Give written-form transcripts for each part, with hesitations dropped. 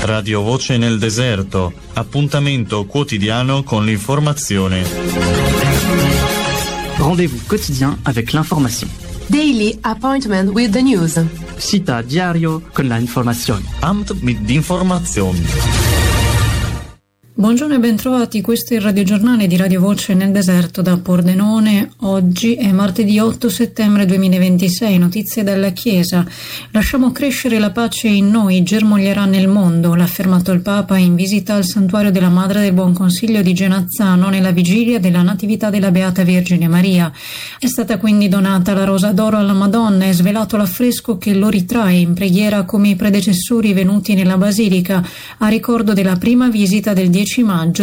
Radio Voce nel deserto, appuntamento quotidiano con l'informazione. Rendez-vous quotidien avec l'information. Daily appointment with the news. Cita diario con la informazione. Amt mit Information. Buongiorno e bentrovati, questo è il radiogiornale di Radio Voce nel deserto da Pordenone. Oggi è martedì 8 settembre 2026, notizie dalla Chiesa. Lasciamo crescere la pace in noi, germoglierà nel mondo, l'ha affermato il Papa in visita al santuario della Madre del Buon Consiglio di Genazzano nella vigilia della Natività della Beata Vergine Maria. È stata quindi donata la rosa d'oro alla Madonna e svelato l'affresco che lo ritrae in preghiera come i predecessori venuti nella Basilica a ricordo della prima visita del 10 maggio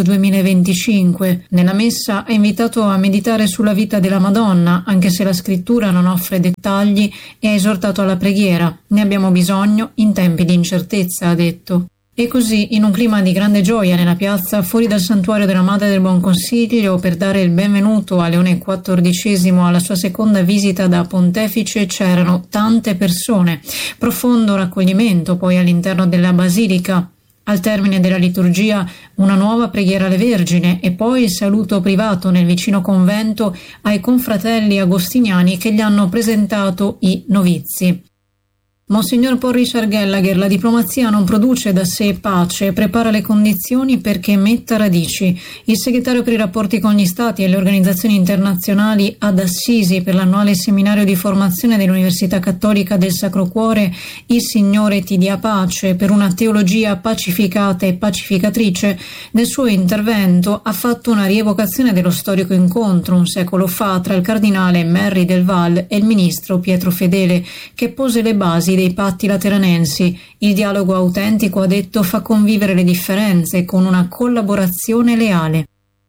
2025. Nella messa ha invitato a meditare sulla vita della Madonna, anche se la scrittura non offre dettagli, e ha esortato alla preghiera. Ne abbiamo bisogno in tempi di incertezza, ha detto. E così, in un clima di grande gioia nella piazza fuori dal santuario della Madre del Buon Consiglio, per dare il benvenuto a Leone XIV alla sua seconda visita da pontefice, c'erano tante persone. Profondo raccoglimento poi all'interno della Basilica. Al termine della liturgia una nuova preghiera alle Vergine e poi il saluto privato nel vicino convento ai confratelli agostiniani che gli hanno presentato i novizi. Monsignor Paul Richard Gallagher: la diplomazia non produce da sé pace, prepara le condizioni perché metta radici. Il segretario per i rapporti con gli Stati e le organizzazioni internazionali ad Assisi per l'annuale seminario di formazione dell'Università Cattolica del Sacro Cuore Il Signore ti dia pace per una teologia pacificata e pacificatrice, nel suo intervento ha fatto una rievocazione dello storico incontro un secolo fa tra il cardinale Merry del Val e il ministro Pietro Fedele, che pose le basi dei patti lateranensi. Il dialogo autentico, ha detto, fa convivere le differenze con una collaborazione leale.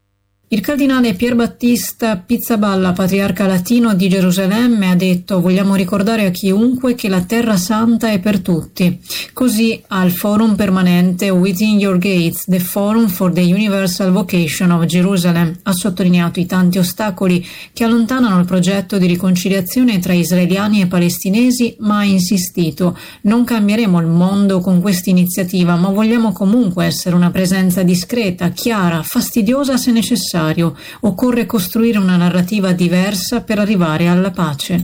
Il cardinale Pier Battista Pizzaballa, patriarca latino di Gerusalemme, ha detto: vogliamo ricordare a chiunque che la Terra Santa è per tutti. Così al forum permanente Within Your Gates, the Forum for the Universal Vocation of Jerusalem, ha sottolineato i tanti ostacoli che allontanano il progetto di riconciliazione tra israeliani e palestinesi, ma ha insistito: non cambieremo il mondo con questa iniziativa, ma vogliamo comunque essere una presenza discreta, chiara, fastidiosa se necessario. Occorre costruire una narrativa diversa per arrivare alla pace.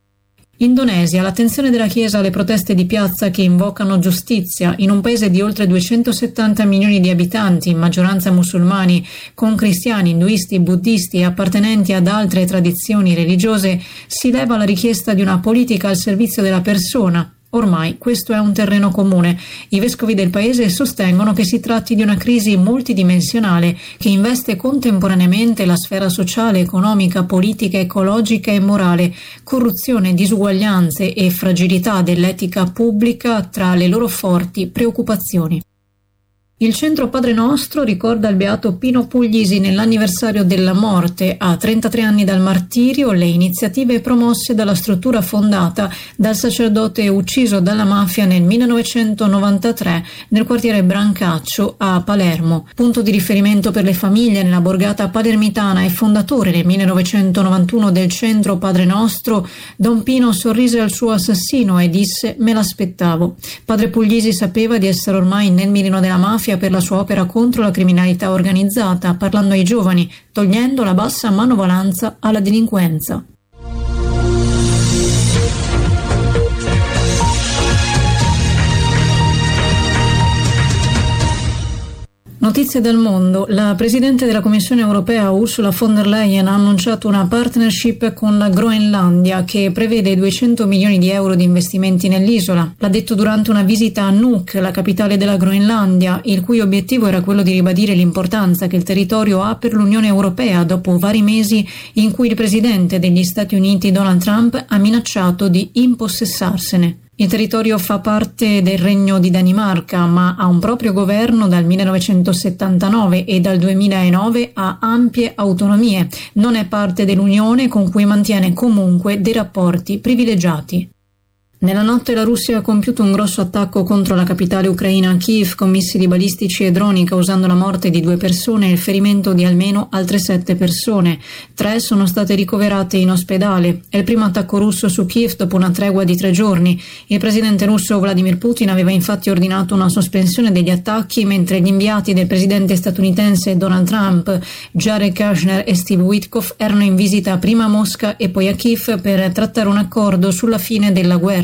Indonesia: l'attenzione della Chiesa alle proteste di piazza che invocano giustizia in un paese di oltre 270 milioni di abitanti, in maggioranza musulmani, con cristiani, induisti, buddisti e appartenenti ad altre tradizioni religiose. Si leva la richiesta di una politica al servizio della persona. Ormai questo è un terreno comune. I vescovi del paese sostengono che si tratti di una crisi multidimensionale che investe contemporaneamente la sfera sociale, economica, politica, ecologica e morale, corruzione, disuguaglianze e fragilità dell'etica pubblica tra le loro forti preoccupazioni. Il Centro Padre Nostro ricorda il beato Pino Puglisi nell'anniversario della morte. A 33 anni dal martirio, le iniziative promosse dalla struttura fondata dal sacerdote ucciso dalla mafia nel 1993 nel quartiere Brancaccio a Palermo. Punto di riferimento per le famiglie nella borgata palermitana e fondatore nel 1991 del Centro Padre Nostro, Don Pino sorrise al suo assassino e disse: me l'aspettavo. Padre Puglisi sapeva di essere ormai nel mirino della mafia per la sua opera contro la criminalità organizzata, parlando ai giovani, togliendo la bassa manovalanza alla delinquenza. Notizie dal mondo. La Presidente della Commissione europea Ursula von der Leyen ha annunciato una partnership con la Groenlandia che prevede 200 milioni di euro di investimenti nell'isola. L'ha detto durante una visita a Nuuk, la capitale della Groenlandia, il cui obiettivo era quello di ribadire l'importanza che il territorio ha per l'Unione Europea dopo vari mesi in cui il Presidente degli Stati Uniti Donald Trump ha minacciato di impossessarsene. Il territorio fa parte del Regno di Danimarca, ma ha un proprio governo dal 1979 e dal 2009 ha ampie autonomie. Non è parte dell'Unione, con cui mantiene comunque dei rapporti privilegiati. Nella notte la Russia ha compiuto un grosso attacco contro la capitale ucraina Kiev con missili balistici e droni, causando la morte di 2 persone e il ferimento di almeno altre 7 persone. 3 sono state ricoverate in ospedale. È il primo attacco russo su Kiev dopo una tregua di 3 giorni. Il presidente russo Vladimir Putin aveva infatti ordinato una sospensione degli attacchi, mentre gli inviati del presidente statunitense Donald Trump, Jared Kushner e Steve Witkoff, erano in visita prima a Mosca e poi a Kiev per trattare un accordo sulla fine della guerra.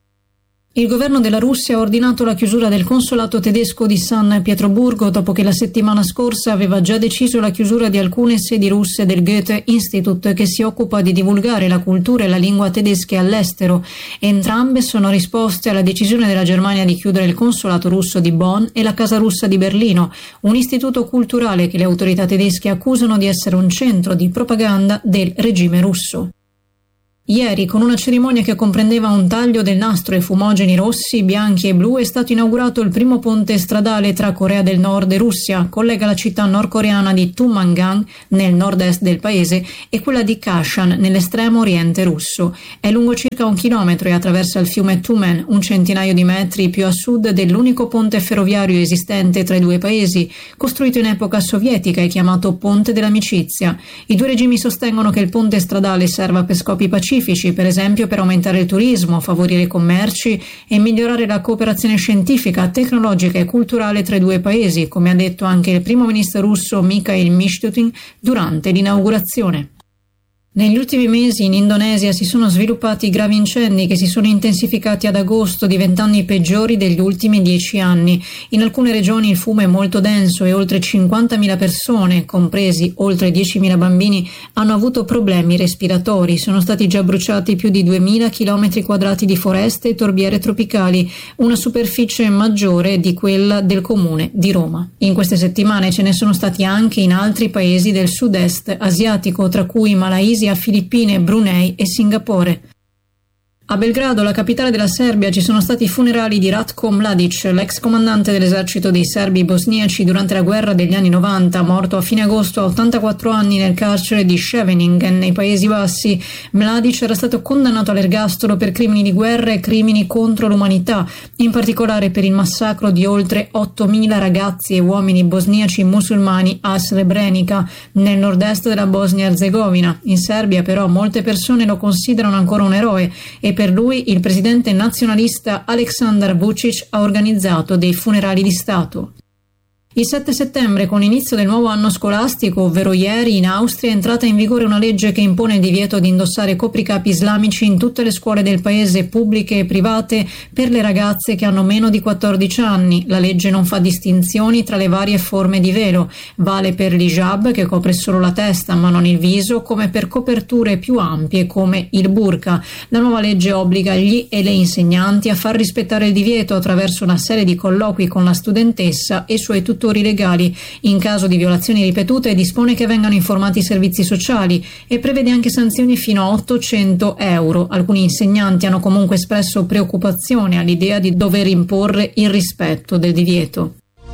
Il governo della Russia ha ordinato la chiusura del consolato tedesco di San Pietroburgo dopo che la settimana scorsa aveva già deciso la chiusura di alcune sedi russe del Goethe Institut, che si occupa di divulgare la cultura e la lingua tedesche all'estero. Entrambe sono risposte alla decisione della Germania di chiudere il consolato russo di Bonn e la Casa Russa di Berlino, un istituto culturale che le autorità tedesche accusano di essere un centro di propaganda del regime russo. Ieri, con una cerimonia che comprendeva un taglio del nastro e fumogeni rossi, bianchi e blu, è stato inaugurato il primo ponte stradale tra Corea del Nord e Russia. Collega la città nordcoreana di Tumangang, nel nord-est del paese, e quella di Kashan, nell'estremo oriente russo. È lungo circa 1 chilometro e attraversa il fiume Tumen, un centinaio di metri più a sud dell'unico ponte ferroviario esistente tra i 2 paesi, costruito in epoca sovietica e chiamato Ponte dell'Amicizia. I 2 regimi sostengono che il ponte stradale serva per scopi pacifici, per esempio per aumentare il turismo, favorire i commerci e migliorare la cooperazione scientifica, tecnologica e culturale tra i 2 paesi, come ha detto anche il primo ministro russo Mikhail Mishustin durante l'inaugurazione. Negli ultimi mesi in Indonesia si sono sviluppati gravi incendi che si sono intensificati ad agosto, diventando i peggiori degli ultimi 10 anni. In alcune regioni il fumo è molto denso e oltre 50.000 persone, compresi oltre 10.000 bambini, hanno avuto problemi respiratori. Sono stati già bruciati più di 2.000 km² di foreste e torbiere tropicali, una superficie maggiore di quella del comune di Roma. In queste settimane ce ne sono stati anche in altri paesi del sud-est asiatico, tra cui Malaysia, Filippine, Brunei e Singapore. A Belgrado, la capitale della Serbia, ci sono stati i funerali di Ratko Mladic, l'ex comandante dell'esercito dei serbi bosniaci durante la guerra degli anni 90, morto a fine agosto a 84 anni nel carcere di Scheveningen, nei Paesi Bassi. Mladic era stato condannato all'ergastolo per crimini di guerra e crimini contro l'umanità, in particolare per il massacro di oltre 8.000 ragazzi e uomini bosniaci musulmani a Srebrenica, nel nord-est della Bosnia-Herzegovina. In Serbia, però, molte persone lo considerano ancora un eroe e per lui il presidente nazionalista Aleksandar Vučić ha organizzato dei funerali di Stato. Il 7 settembre, con l'inizio del nuovo anno scolastico, ovvero ieri, in Austria è entrata in vigore una legge che impone il divieto di indossare copricapi islamici in tutte le scuole del paese, pubbliche e private, per le ragazze che hanno meno di 14 anni. La legge non fa distinzioni tra le varie forme di velo. Vale per l'hijab, che copre solo la testa ma non il viso, come per coperture più ampie come il burqa. La nuova legge obbliga gli e le insegnanti a far rispettare il divieto attraverso una serie di colloqui con la studentessa e i suoi tutori legali. In caso di violazioni ripetute dispone che vengano informati i servizi sociali e prevede anche sanzioni fino a 800 euro. Alcuni insegnanti hanno comunque espresso preoccupazione all'idea di dover imporre il rispetto del divieto.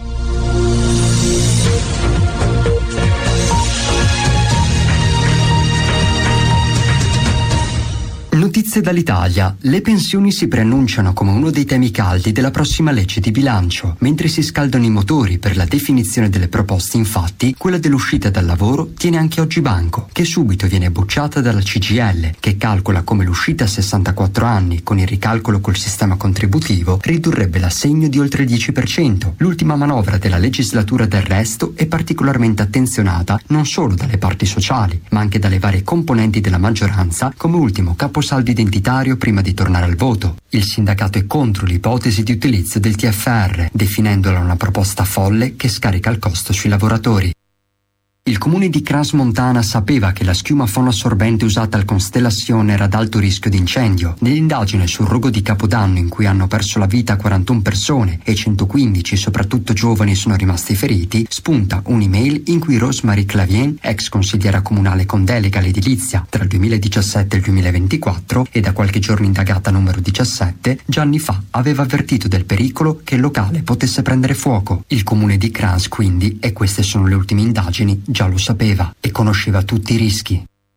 Notizie dall'Italia. Le pensioni si preannunciano come uno dei temi caldi della prossima legge di bilancio. Mentre si scaldano i motori per la definizione delle proposte, infatti, quella dell'uscita dal lavoro tiene anche oggi banco, che subito viene bocciata dalla CGIL, che calcola come l'uscita a 64 anni con il ricalcolo col sistema contributivo ridurrebbe l'assegno di oltre il 10%. L'ultima manovra della legislatura, del resto, è particolarmente attenzionata non solo dalle parti sociali, ma anche dalle varie componenti della maggioranza, come ultimo caposaldo identitario prima di tornare al voto. Il sindacato è contro l'ipotesi di utilizzo del TFR, definendola una proposta folle che scarica il costo sui lavoratori. Il comune di Crans-Montana sapeva che la schiuma fonoassorbente usata al Constellation era ad alto rischio di incendio. Nell'indagine sul rogo di Capodanno, in cui hanno perso la vita 41 persone e 115, soprattutto giovani, sono rimasti feriti, spunta un'email in cui Rosemary Clavien, ex consigliera comunale con delega all'edilizia tra il 2017 e il 2024 e da qualche giorno indagata numero 17, già anni fa aveva avvertito del pericolo che il locale potesse prendere fuoco. Il comune di Crans, quindi, e queste sono le ultime indagini, già lo sapeva e conosceva tutti i rischi.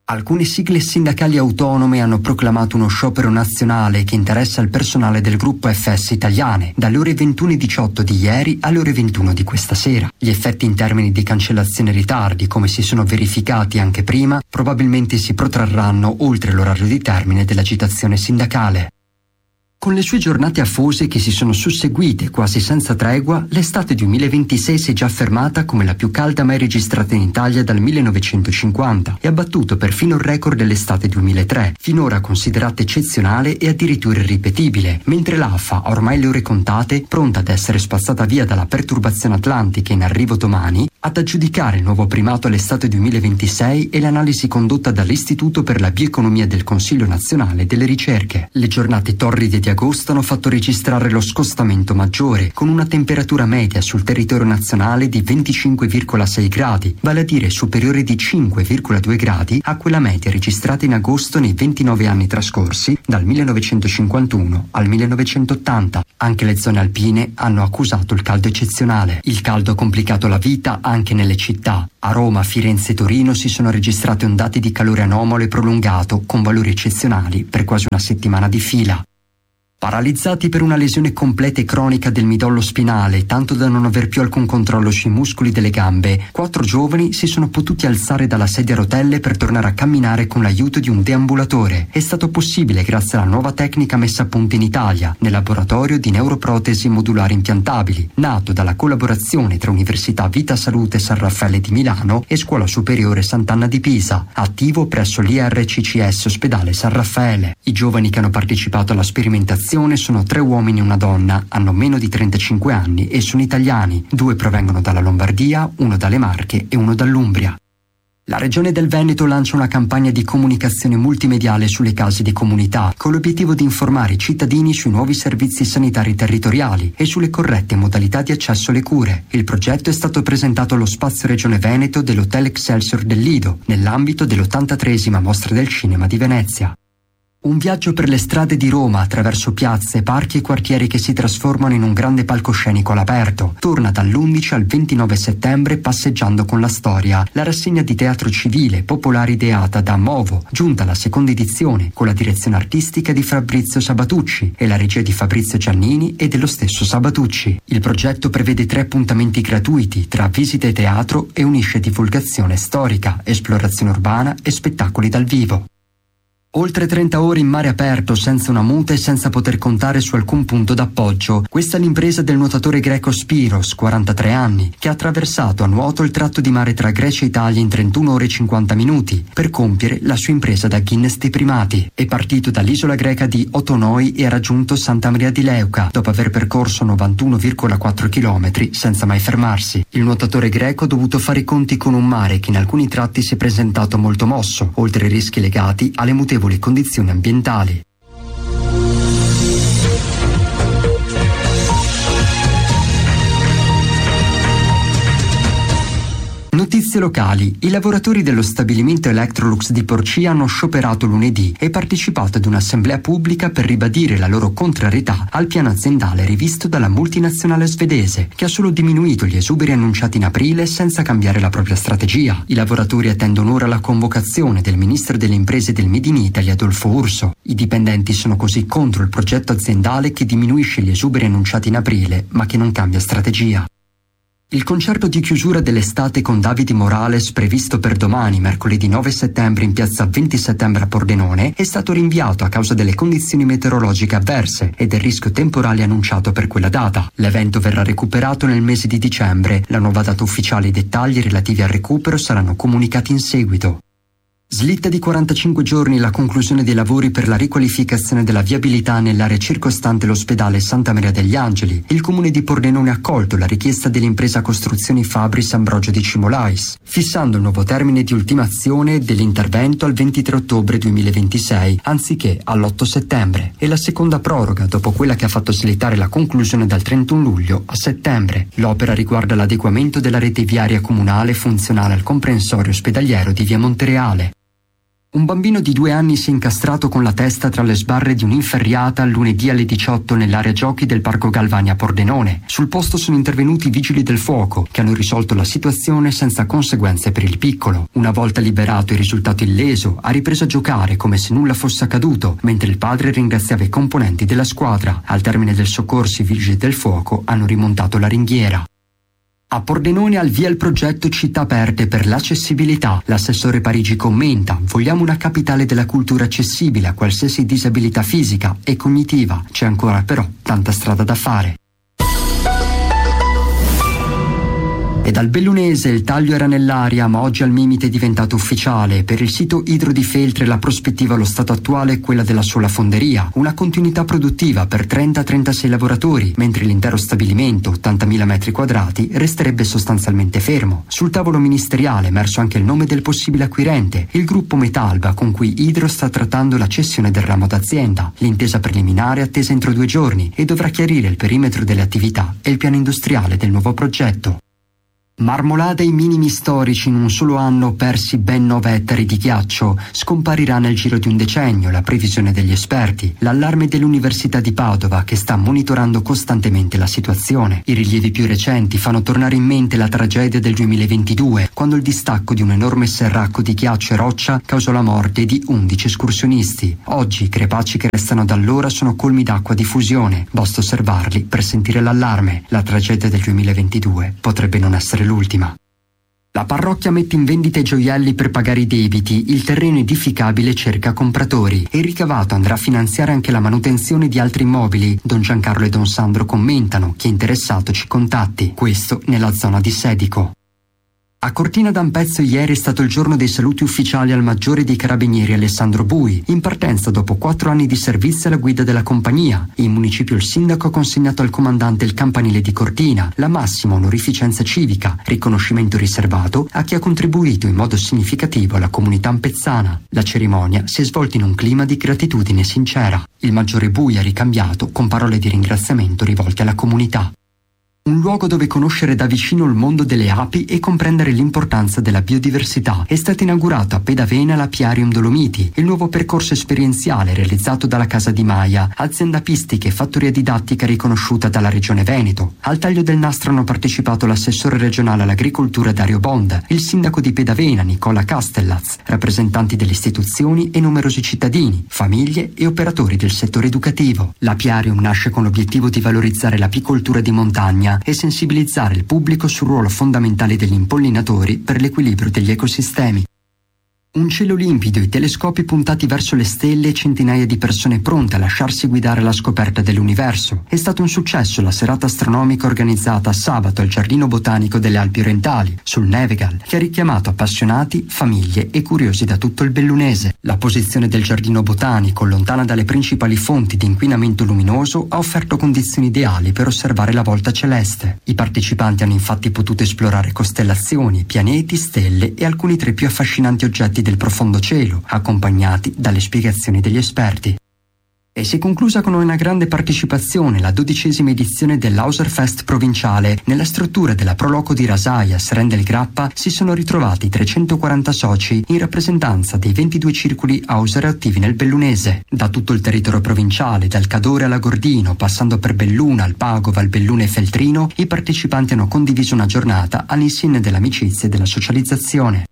Alcune sigle sindacali autonome hanno proclamato uno sciopero nazionale che interessa il personale del gruppo FS Italiane, dalle ore 21:18 di ieri alle ore 21 di questa sera. Gli effetti in termini di cancellazione e ritardi, come si sono verificati anche prima, probabilmente si protrarranno oltre l'orario di termine dell'agitazione sindacale. Con le sue giornate afose che si sono susseguite quasi senza tregua, l'estate 2026 si è già affermata come la più calda mai registrata in Italia dal 1950 e ha battuto perfino il record dell'estate 2003, finora considerata eccezionale e addirittura irripetibile, mentre l'AFA ha ormai le ore contate, pronta ad essere spazzata via dalla perturbazione atlantica in arrivo domani, ad aggiudicare il nuovo primato all'estate 2026 e l'analisi condotta dall'Istituto per la Bioeconomia del Consiglio Nazionale delle Ricerche. Le giornate torride di agosto hanno fatto registrare lo scostamento maggiore, con una temperatura media sul territorio nazionale di 25,6 gradi, vale a dire superiore di 5,2 gradi a quella media registrata in agosto nei 29 anni trascorsi dal 1951 al 1980. Anche le zone alpine hanno accusato il caldo eccezionale. Il caldo ha complicato la vita anche nelle città. A Roma, Firenze e Torino si sono registrate ondate di calore anomalo e prolungato con valori eccezionali per quasi una settimana di fila. Paralizzati per una lesione completa e cronica del midollo spinale, tanto da non aver più alcun controllo sui muscoli delle gambe, 4 giovani si sono potuti alzare dalla sedia a rotelle per tornare a camminare con l'aiuto di un deambulatore. È stato possibile grazie alla nuova tecnica messa a punto in Italia, nel laboratorio di neuroprotesi modulari impiantabili, nato dalla collaborazione tra Università Vita Salute San Raffaele di Milano e Scuola Superiore Sant'Anna di Pisa, attivo presso l'IRCCS Ospedale San Raffaele. I giovani che hanno partecipato alla sperimentazione sono 3 uomini e una donna, hanno meno di 35 anni e sono italiani. 2 provengono dalla Lombardia, 1 dalle Marche e 1 dall'Umbria. La Regione del Veneto lancia una campagna di comunicazione multimediale sulle case di comunità, con l'obiettivo di informare i cittadini sui nuovi servizi sanitari territoriali e sulle corrette modalità di accesso alle cure. Il progetto è stato presentato allo Spazio Regione Veneto dell'Hotel Excelsior del Lido, nell'ambito dell'83esima Mostra del Cinema di Venezia. Un viaggio per le strade di Roma attraverso piazze, parchi e quartieri che si trasformano in un grande palcoscenico all'aperto. Torna dall'11 al 29 settembre Passeggiando con la Storia, la rassegna di teatro civile popolare ideata da Movo, giunta alla seconda edizione con la direzione artistica di Fabrizio Sabatucci e la regia di Fabrizio Giannini e dello stesso Sabatucci. Il progetto prevede 3 appuntamenti gratuiti tra visite teatro e unisce divulgazione storica, esplorazione urbana e spettacoli dal vivo. Oltre 30 ore in mare aperto, senza una muta e senza poter contare su alcun punto d'appoggio. Questa è l'impresa del nuotatore greco Spiros, 43 anni, che ha attraversato a nuoto il tratto di mare tra Grecia e Italia in 31 ore e 50 minuti per compiere la sua impresa da Guinness dei primati. È partito dall'isola greca di Otonoi e ha raggiunto Santa Maria di Leuca, dopo aver percorso 91,4 km senza mai fermarsi. Il nuotatore greco ha dovuto fare i conti con un mare che in alcuni tratti si è presentato molto mosso, oltre ai rischi legati alle mutevoli condizioni ambientali. Notizie locali. I lavoratori dello stabilimento Electrolux di Porcia hanno scioperato lunedì e partecipato ad un'assemblea pubblica per ribadire la loro contrarietà al piano aziendale rivisto dalla multinazionale svedese, che ha solo diminuito gli esuberi annunciati in aprile senza cambiare la propria strategia. I lavoratori attendono ora la convocazione del ministro delle imprese del Made in Italy Adolfo Urso. I dipendenti sono così contro il progetto aziendale che diminuisce gli esuberi annunciati in aprile, ma che non cambia strategia. Il concerto di chiusura dell'estate con Davide Morales, previsto per domani, mercoledì 9 settembre in piazza 20 settembre a Pordenone, è stato rinviato a causa delle condizioni meteorologiche avverse e del rischio temporale annunciato per quella data. L'evento verrà recuperato nel mese di dicembre. La nuova data ufficiale e i dettagli relativi al recupero saranno comunicati in seguito. Slitta di 45 giorni la conclusione dei lavori per la riqualificazione della viabilità nell'area circostante l'ospedale Santa Maria degli Angeli. Il comune di Pordenone ha accolto la richiesta dell'impresa Costruzioni Fabris Ambrogio di Cimolais, fissando il nuovo termine di ultimazione dell'intervento al 23 ottobre 2026, anziché all'8 settembre, e la seconda proroga dopo quella che ha fatto slittare la conclusione dal 31 luglio a settembre. L'opera riguarda l'adeguamento della rete viaria comunale funzionale al comprensorio ospedaliero di via Montereale. Un bambino di 2 anni si è incastrato con la testa tra le sbarre di un'inferriata lunedì alle 18 nell'area giochi del Parco Galvani a Pordenone. Sul posto sono intervenuti i vigili del fuoco, che hanno risolto la situazione senza conseguenze per il piccolo. Una volta liberato e risultato illeso, ha ripreso a giocare come se nulla fosse accaduto, mentre il padre ringraziava i componenti della squadra. Al termine del soccorso, i vigili del fuoco hanno rimontato la ringhiera. A Pordenone al via il progetto Città Aperte per l'accessibilità. L'assessore Parigi commenta: vogliamo una capitale della cultura accessibile a qualsiasi disabilità fisica e cognitiva. C'è ancora però tanta strada da fare. E dal Bellunese il taglio era nell'aria, ma oggi al Mimit è diventato ufficiale. Per il sito Idro di Feltre la prospettiva allo stato attuale è quella della sola fonderia, una continuità produttiva per 30-36 lavoratori, mentre l'intero stabilimento, 80.000 metri quadrati, resterebbe sostanzialmente fermo. Sul tavolo ministeriale è emerso anche il nome del possibile acquirente, il gruppo Metalba, con cui Idro sta trattando la cessione del ramo d'azienda. L'intesa preliminare è attesa entro 2 giorni e dovrà chiarire il perimetro delle attività e il piano industriale del nuovo progetto. Marmolada ai minimi storici in un solo anno persi ben 9 ettari di ghiaccio. Scomparirà nel giro di un decennio, la previsione degli esperti. L'allarme dell'Università di Padova, che sta monitorando costantemente la situazione. I rilievi più recenti fanno tornare in mente la tragedia del 2022, quando il distacco di un enorme serracco di ghiaccio e roccia causò la morte di 11 escursionisti. Oggi i crepacci che restano da allora sono colmi d'acqua di fusione. Basta osservarli per sentire l'allarme. La tragedia del 2022 potrebbe non essere l'ultima. La parrocchia mette in vendita i gioielli per pagare i debiti, il terreno edificabile cerca compratori e il ricavato andrà a finanziare anche la manutenzione di altri immobili. Don Giancarlo e Don Sandro commentano: chi è interessato ci contatti, questo nella zona di Sedico. A Cortina d'Ampezzo ieri è stato il giorno dei saluti ufficiali al maggiore dei carabinieri Alessandro Bui, in partenza dopo 4 anni di servizio alla guida della compagnia. In municipio il sindaco ha consegnato al comandante il campanile di Cortina, la massima onorificenza civica, riconoscimento riservato a chi ha contribuito in modo significativo alla comunità ampezzana. La cerimonia si è svolta in un clima di gratitudine sincera. Il maggiore Bui ha ricambiato con parole di ringraziamento rivolte alla comunità. Un luogo dove conoscere da vicino il mondo delle api e comprendere l'importanza della biodiversità. È stato inaugurato a Pedavena l'Apiarium Dolomiti, il nuovo percorso esperienziale realizzato dalla Casa di Maia, azienda apistica e fattoria didattica riconosciuta dalla Regione Veneto. Al taglio del nastro hanno partecipato l'assessore regionale all'agricoltura Dario Bond, il sindaco di Pedavena Nicola Castellaz, rappresentanti delle istituzioni e numerosi cittadini, famiglie e operatori del settore educativo. L'Apiarium nasce con l'obiettivo di valorizzare l'apicoltura di montagna e sensibilizzare il pubblico sul ruolo fondamentale degli impollinatori per l'equilibrio degli ecosistemi. Un cielo limpido, i telescopi puntati verso le stelle e centinaia di persone pronte a lasciarsi guidare alla scoperta dell'universo. È stato un successo la serata astronomica organizzata sabato al Giardino Botanico delle Alpi Orientali, sul Nevegal, che ha richiamato appassionati, famiglie e curiosi da tutto il Bellunese. La posizione del Giardino Botanico, lontana dalle principali fonti di inquinamento luminoso, ha offerto condizioni ideali per osservare la volta celeste. I partecipanti hanno infatti potuto esplorare costellazioni, pianeti, stelle e alcuni tra i più affascinanti oggetti del profondo cielo, accompagnati dalle spiegazioni degli esperti. E si è conclusa con una grande partecipazione la 12ª edizione dell'Hauserfest provinciale. Nella struttura della Proloco di Rasaia, Serendel Grappa, si sono ritrovati 340 soci in rappresentanza dei 22 circoli Hauser attivi nel Bellunese. Da tutto il territorio provinciale, dal Cadore alla Gordino, passando per Belluna, Alpagova, il Bellune e Feltrino, i partecipanti hanno condiviso una giornata all'insieme dell'amicizia e della socializzazione.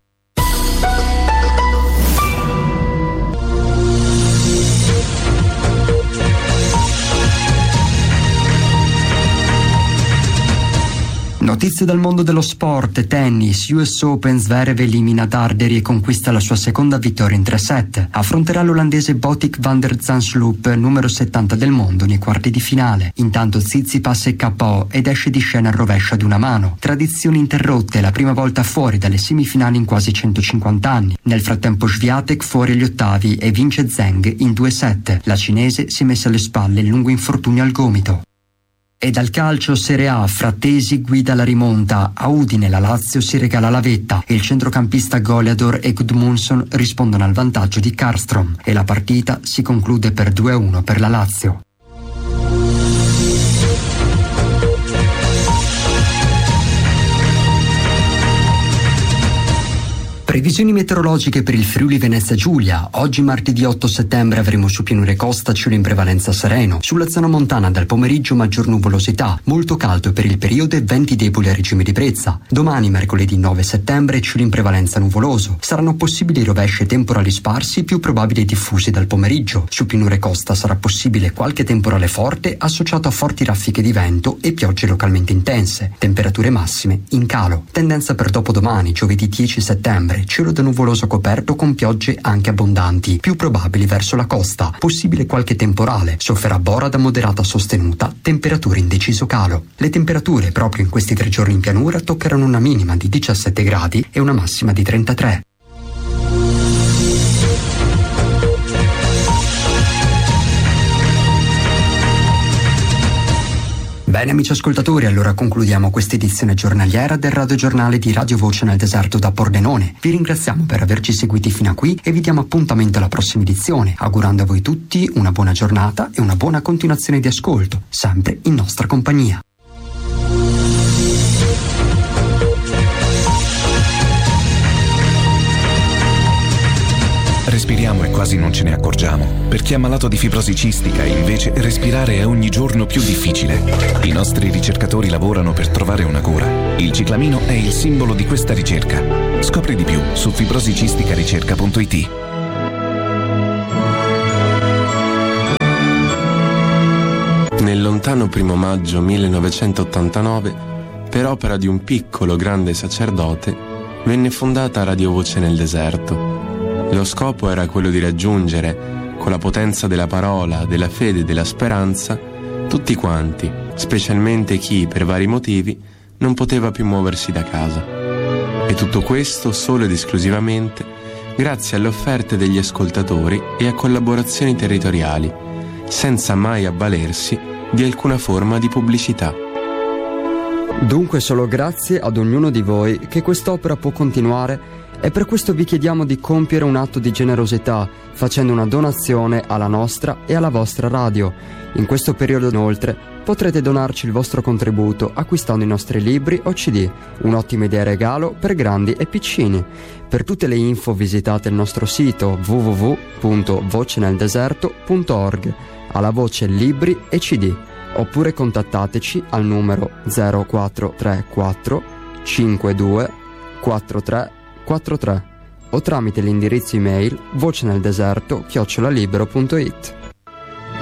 Notizie dal mondo dello sport, tennis, US Open, Zverev elimina Darderi e conquista la sua seconda vittoria in 3 set. Affronterà l'olandese Botic van der Zandschulp, numero 70 del mondo, nei quarti di finale. Intanto Tsitsipas è KO ed esce di scena al rovescio ad una mano. Tradizioni interrotte, la prima volta fuori dalle semifinali in quasi 150 anni. Nel frattempo Swiatek fuori agli ottavi e vince Zheng in 2 set. La cinese si è messa alle spalle il lungo infortunio al gomito. E dal calcio Serie A, Frattesi guida la rimonta, a Udine la Lazio si regala la vetta e il centrocampista Goliador e Gudmundsson rispondono al vantaggio di Karlstrom e la partita si conclude per 2-1 per la Lazio. Previsioni meteorologiche per il Friuli Venezia Giulia. Oggi martedì 8 settembre avremo su pianure e costa cielo in prevalenza sereno. Sulla zona montana dal pomeriggio maggior nuvolosità, molto caldo per il periodo e venti deboli a regime di brezza. Domani mercoledì 9 settembre cielo in prevalenza nuvoloso. Saranno possibili rovesci e temporali sparsi, più probabili e diffusi dal pomeriggio. Su pianure e costa sarà possibile qualche temporale forte associato a forti raffiche di vento e piogge localmente intense. Temperature massime in calo. Tendenza per dopodomani, giovedì 10 settembre. Cielo da nuvoloso coperto con piogge anche abbondanti, più probabili verso la costa, possibile qualche temporale, sofferà bora da moderata sostenuta, temperature in deciso calo. Le temperature proprio in questi 3 giorni in pianura toccheranno una minima di 17 gradi e una massima di 33. Bene amici ascoltatori, allora concludiamo questa edizione giornaliera del radiogiornale di Radio Voce nel deserto da Pordenone. Vi ringraziamo per averci seguiti fino a qui e vi diamo appuntamento alla prossima edizione, augurando a voi tutti una buona giornata e una buona continuazione di ascolto, sempre in nostra compagnia. Respiriamo e quasi non ce ne accorgiamo. Per chi è malato di fibrosi cistica, invece, respirare è ogni giorno più difficile. I nostri ricercatori lavorano per trovare una cura. Il ciclamino è il simbolo di questa ricerca. Scopri di più su fibrosicisticaricerca.it. Nel lontano 1 maggio 1989, per opera di un piccolo grande sacerdote, venne fondata Radio Voce nel deserto. Lo scopo era quello di raggiungere, con la potenza della parola, della fede e della speranza, tutti quanti, specialmente chi, per vari motivi, non poteva più muoversi da casa. E tutto questo solo ed esclusivamente grazie alle offerte degli ascoltatori e a collaborazioni territoriali, senza mai avvalersi di alcuna forma di pubblicità. Dunque solo grazie ad ognuno di voi che quest'opera può continuare, e per questo vi chiediamo di compiere un atto di generosità facendo una donazione alla nostra e alla vostra radio. In questo periodo inoltre potrete donarci il vostro contributo acquistando i nostri libri o CD, un'ottima idea regalo per grandi e piccini. Per tutte le info visitate il nostro sito www.voceneldeserto.org, alla voce libri e CD, oppure contattateci al numero 0434 52 43 43 o tramite l'indirizzo email voceneldeserto@libero.it.